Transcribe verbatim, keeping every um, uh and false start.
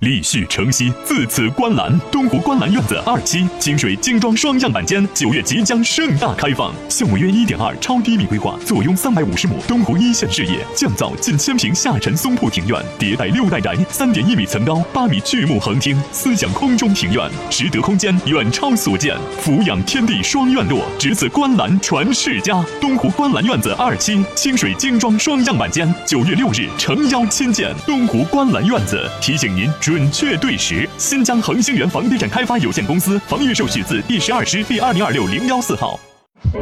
立续承熙，自此观澜。东湖观澜院子二期清水精装双样板间九月即将盛大开放，项目约一点二超低密规划，坐拥三百五十亩东湖一线视野，降噪近千平下沉松铺庭院，迭代六代宅，三点一米层高，八米巨木横厅，思想空中庭院，实得空间远超所见，俯仰天地双院落，只此观澜传世家。东湖观澜院子二期清水精装双样板间九月六日诚邀亲见。东湖观澜院子提醒您准确对时。新疆恒星源房地产开发有限公司房预售许字第十二师第二零二六零幺四号。